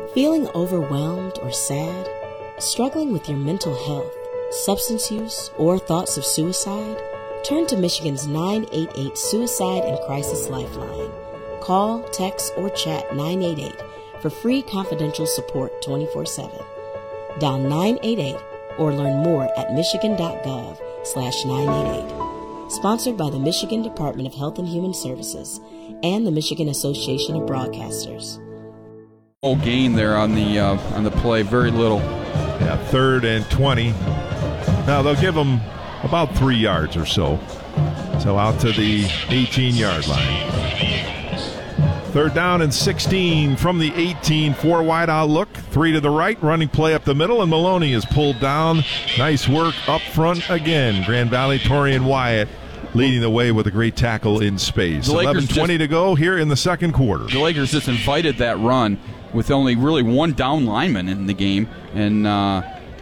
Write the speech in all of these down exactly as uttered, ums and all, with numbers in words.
Feeling overwhelmed or sad? Struggling with your mental health, substance use, or thoughts of suicide? Turn to Michigan's nine eight eight Suicide and Crisis Lifeline. Call, text, or chat nine eight eight for free confidential support twenty-four seven. Dial nine eight eight or learn more at michigan.gov slash 988. Sponsored by the Michigan Department of Health and Human Services and the Michigan Association of Broadcasters. Full gain there on the uh, on the play, very little. Yeah, third and twenty. Now they'll give them about three yards or so. So out to the eighteen-yard line. Third down and sixteen from the eighteen. Four wide out look. Three to the right. Running play up the middle, and Maloney is pulled down. Nice work up front again. Grand Valley, Torian Wyatt leading the way with a great tackle in space. eleven twenty to go here in the second quarter. The Lakers just invited that run with only really one down lineman in the game, and uh,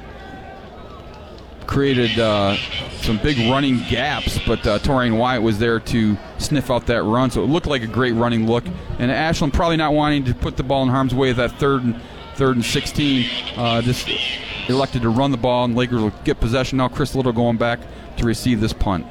created uh, some big running gaps, but uh, Torian Wyatt was there to sniff out that run, so it looked like a great running look. And Ashland probably not wanting to put the ball in harm's way at that third and, third and sixteen, uh, just elected to run the ball, and Lakers will get possession. Now Chris Little going back to receive this punt.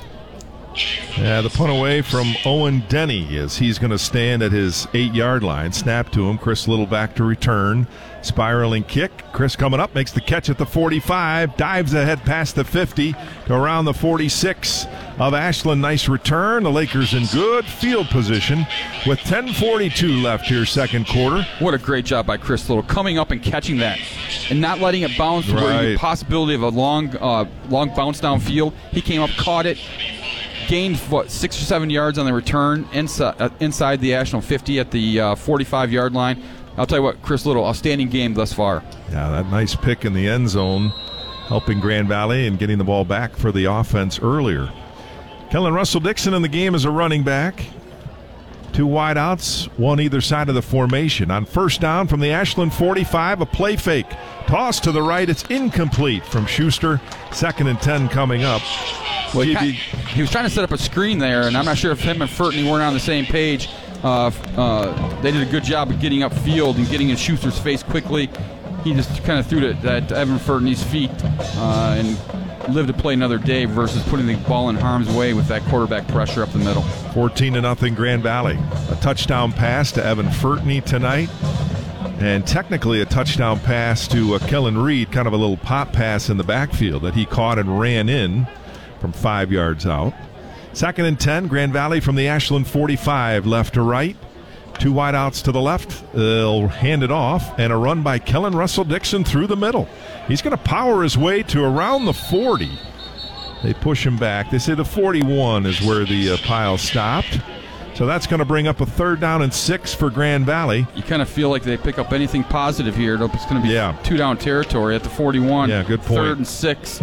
Yeah, the punt away from Owen Denny as he's going to stand at his eight-yard line. Snap to him. Chris Little back to return. Spiraling kick. Chris coming up, makes the catch at the forty-five. Dives ahead past the fifty to around the forty-six of Ashland. Nice return. The Lakers in good field position with ten forty-two left here second quarter. What a great job by Chris Little coming up and catching that and not letting it bounce right. where the possibility of a long, uh, long bounce downfield. He came up, caught it, gained what six or seven yards on the return inside, uh, inside the Ashland fifty at the uh, forty-five-yard line. I'll tell you what, Chris Little, outstanding game thus far. Yeah, that nice pick in the end zone, helping Grand Valley and getting the ball back for the offense earlier. Kellen Russell Dixon in the game as a running back. Two wideouts, one either side of the formation. On first down from the Ashland forty-five, a play fake. Toss to the right, it's incomplete from Schuster. Second and ten coming up. Well, he, he was trying to set up a screen there, and I'm not sure if him and Furtney weren't on the same page. Uh, uh, they did a good job of getting upfield and getting in Schuster's face quickly. He just kind of threw it at Evan Furtney's feet uh, and lived to play another day versus putting the ball in harm's way with that quarterback pressure up the middle. fourteen to nothing Grand Valley. A touchdown pass to Evan Furtney tonight. And technically a touchdown pass to uh, Kellen Reed, kind of a little pop pass in the backfield that he caught and ran in from five yards out. Second and ten, Grand Valley from the Ashland forty-five, left to right. Two wideouts to the left. They'll hand it off, and a run by Kellen Russell Dixon through the middle. He's going to power his way to around the forty. They push him back. They say the forty-one is where the uh, pile stopped. So that's going to bring up a third down and six for Grand Valley. You kind of feel like they pick up anything positive here. It's going to be yeah. two-down territory at the forty-one. Yeah, good point. Third and six.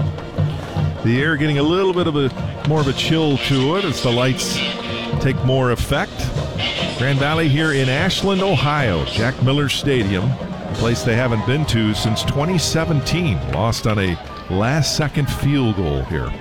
The air getting a little bit of a more of a chill to it as the lights take more effect. Grand Valley here in Ashland, Ohio. Jack Miller Stadium, a place they haven't been to since twenty seventeen. Lost on a last-second field goal here.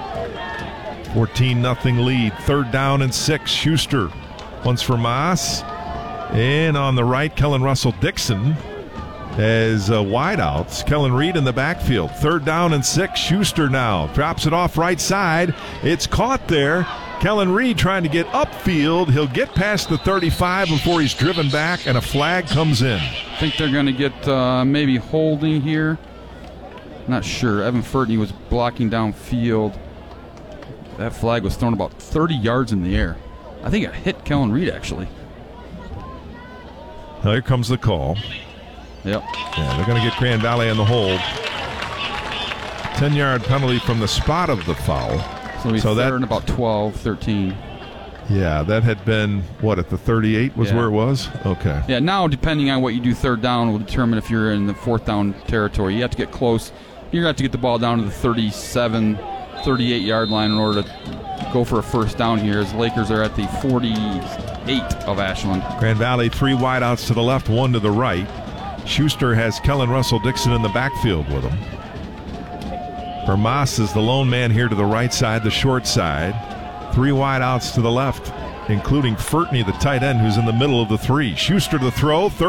fourteen nothing lead. Third down and six. Schuster once for Moss. And on the right, Kellen Russell Dixon as uh, wideouts. Kellen Reed in the backfield. Third down and six. Schuster now drops it off right side. It's caught there. Kellen Reed trying to get upfield. He'll get past the thirty-five before he's driven back, and a flag comes in. I think they're going to get uh, maybe holding here. Not sure. Evan Furtney was blocking downfield. That flag was thrown about thirty yards in the air. I think it hit Kellen Reed, actually. Now here comes the call. Yep. Yeah, they're going to get Grand Valley in the hold. ten-yard penalty from the spot of the foul. So, so that that in about twelve, thirteen. Yeah, that had been, what, at the thirty-eight was yeah. where it was? Okay. Yeah, now depending on what you do third down will determine if you're in the fourth down territory. You have to get close. You're going to have to get the ball down to the thirty-seven, thirty-eight-yard line in order to go for a first down here, as the Lakers are at the forty-eight of Ashland. Grand Valley, three wideouts to the left, one to the right. Schuster has Kellen Russell Dixon in the backfield with him. Vermas is the lone man here to the right side, the short side. Three wideouts to the left, including Furtney, the tight end, who's in the middle of the three. Schuster to throw.